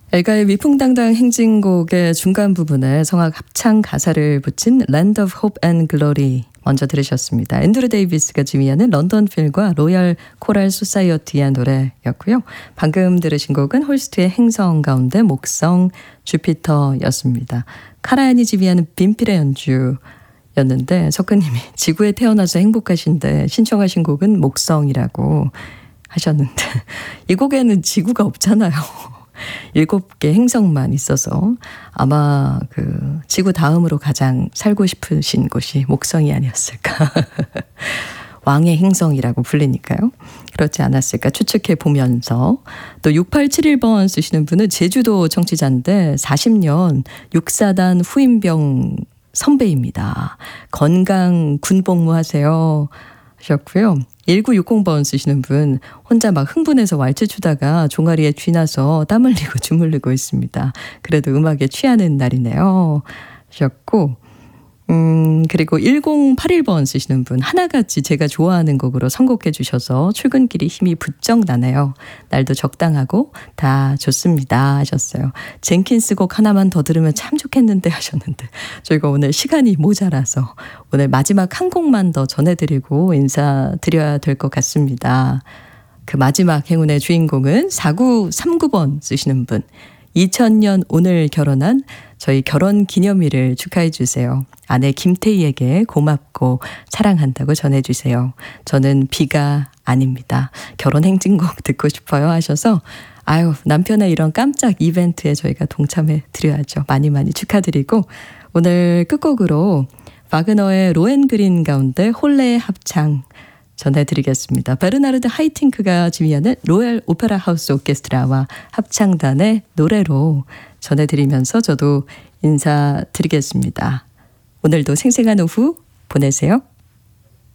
엘가의 위풍당당 행진곡의 중간 부분에 성악 합창 가사를 붙인 Land of Hope and Glory 먼저 들으셨습니다. 앤드루 데이비스가 지휘하는 런던 필과 로얄 코랄 소사이어티의 노래였고요. 방금 들으신 곡은 홀스트의 행성 가운데 목성 주피터였습니다. 카라얀이 지휘하는 빈필의 연주였는데 석근님이 지구에 태어나서 행복하신데 신청하신 곡은 목성이라고 하셨는데 이 곡에는 지구가 없잖아요. 7개 행성만 있어서 아마 그 지구 다음으로 가장 살고 싶으신 곳이 목성이 아니었을까. 왕의 행성이라고 불리니까요. 그렇지 않았을까 추측해 보면서 또 6871번 쓰시는 분은 제주도 청취자인데 40년 육사단 후임병 선배입니다. 건강 군복무 하세요 하셨고요. 1960번 쓰시는 분 혼자 막 흥분해서 왈츠 추다가 종아리에 쥐나서 땀 흘리고 주물르고 있습니다. 그래도 음악에 취하는 날이네요 하셨고 그리고 1081번 쓰시는 분 하나같이 제가 좋아하는 곡으로 선곡해 주셔서 출근길이 힘이 부쩍 나네요. 날도 적당하고 다 좋습니다 하셨어요. 젠킨스 곡 하나만 더 들으면 참 좋겠는데 하셨는데 저희가 오늘 시간이 모자라서 오늘 마지막 한 곡만 더 전해드리고 인사드려야 될 것 같습니다. 그 마지막 행운의 주인공은 4939번 쓰시는 분 2000년 오늘 결혼한 저희 결혼 기념일을 축하해 주세요. 아내 김태희에게 고맙고 사랑한다고 전해주세요. 저는 비가 아닙니다. 결혼 행진곡 듣고 싶어요 하셔서 아유 남편의 이런 깜짝 이벤트에 저희가 동참해 드려야죠. 많이 많이 축하드리고 오늘 끝곡으로 바그너의 로엔그린 가운데 홀레의 합창 전해드리겠습니다. 베르나르드 하이팅크가 지휘하는 로얄 오페라 하우스 오케스트라와 합창단의 노래로 전해드리면서 저도 인사드리겠습니다. 오늘도 생생한 오후 보내세요.